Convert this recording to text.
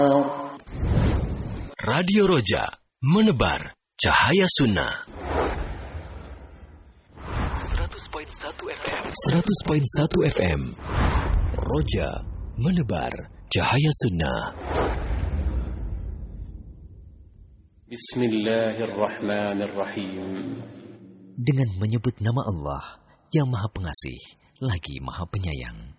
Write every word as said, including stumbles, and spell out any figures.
Radio Roja, menebar cahaya sunnah. seratus koma satu F M. seratus koma satu F M. Roja, menebar cahaya sunnah. Bismillahirrahmanirrahim. Dengan menyebut nama Allah yang Maha Pengasih lagi Maha Penyayang.